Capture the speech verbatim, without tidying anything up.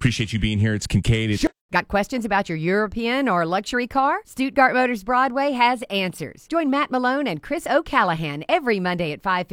Appreciate you being here. It's Kincaid. It's- Got questions about your European or luxury car? Stuttgart Motors Broadway has answers. Join Matt Malone and Chris O'Callahan every Monday at five